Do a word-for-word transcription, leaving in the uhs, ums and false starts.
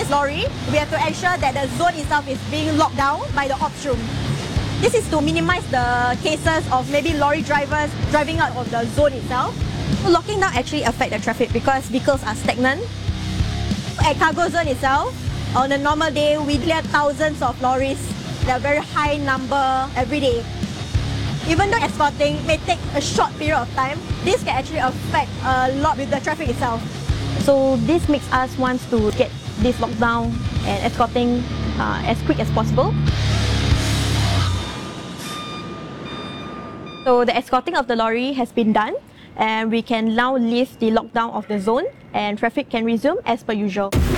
lorry, we have to ensure that the zone itself is being locked down by the ops room. This is to minimize the cases of maybe lorry drivers driving out of the zone itself. So locking down actually affects the traffic because vehicles are stagnant. At cargo zone itself, on a normal day, we clear thousands of lorries. They're a very high number every day. Even though escorting may take a short period of time, this can actually affect a lot with the traffic itself. So this makes us want to get this lockdown and escorting uh, as quick as possible. So the escorting of the lorry has been done, and we can now lift the lockdown of the zone and traffic can resume as per usual.